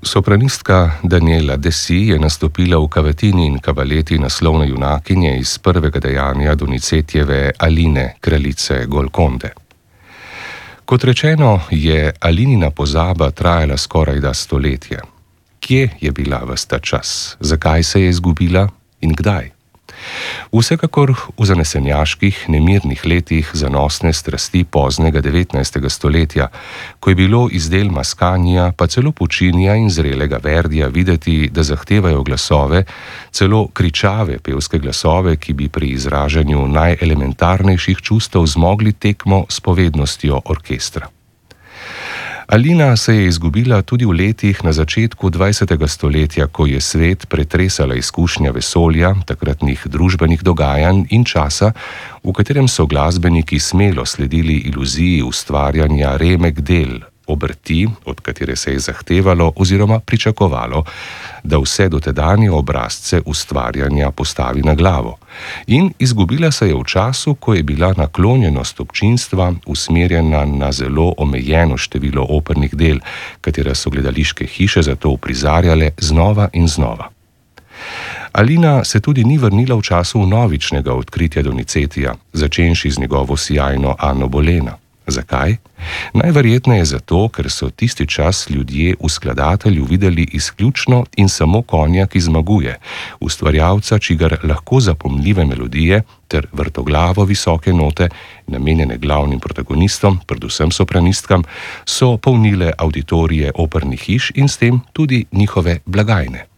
Sopranistka Daniela Desi je nastopila v Cavatini in Cavalletti naslovne junakinje iz prvega dejanja Donizetijeve Aline, kraljice Golkonde. Kot rečeno, je Alinina pozaba trajala skorajda stoletje. Kje je bila ves ta čas? Zakaj se je izgubila in kdaj? Vsekakor v zanesenjaških, nemirnih letih zanosne strasti poznega 19. stoletja, ko je bilo iz del Maskanija, pa celo Puccinija in zrelega Verdija videti, da zahtevajo glasove, celo kričave pevske glasove, ki bi pri izražanju najelementarnejših čustev zmogli tekmo s povednostjo orkestra. Alina se je izgubila tudi v letih na začetku 20. stoletja, ko je svet pretresala izkušnja vesolja, takratnih družbenih dogajanj in časa, v katerem so glasbeniki smelo sledili iluziji ustvarjanja remek del, obrti, od katere se je zahtevalo oziroma pričakovalo, da vse dotedanje obrazce ustvarjanja postavi na glavo. In izgubila se je v času, ko je bila naklonjenost občinstva usmerjena na zelo omejeno število opernih del, katera so gledališke hiše zato uprizarjale znova in znova. Alina se tudi ni vrnila v času vnovičnega odkritja Donizetija, začenši z njegovo sijajno Anno Bolena. Zakaj? Najverjetneje zato, ker so tisti čas ljudje v skladatelju videli izključno in samo konja, ki zmaguje, ustvarjalca, čigar lahko zapomljive melodije ter vrtoglavo visoke note, namenjene glavnim protagonistom, predvsem sopranistkam, so polnile auditorije opernih hiš in s tem tudi njihove blagajne.